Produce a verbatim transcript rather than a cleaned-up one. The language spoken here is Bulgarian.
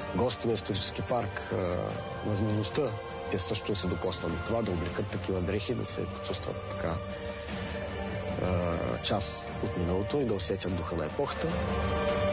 гости на исторически парк, възможността те също да се докоснат до това, да облекат такива дрехи, да се почувстват така част от миналото и да усетят духа на епохата.